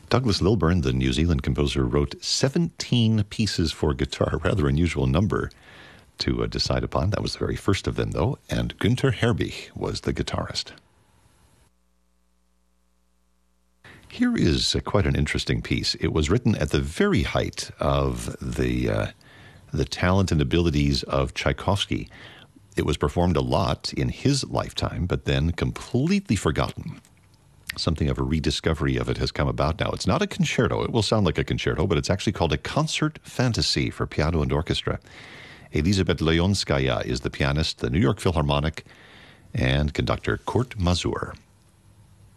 Douglas Lilburn, the New Zealand composer, wrote 17 pieces for guitar, a rather unusual number to decide upon. That was the very first of them, though, and Günther Herbig was the guitarist. Here is quite an interesting piece. It was written at the very height of the talent and abilities of Tchaikovsky. It was performed a lot in his lifetime, but then completely forgotten. Something of a rediscovery of it has come about now. It's not a concerto. It will sound like a concerto, but it's actually called a concert fantasy for piano and orchestra. Elizabeth Leonskaya is the pianist, the New York Philharmonic, and conductor Kurt Masur.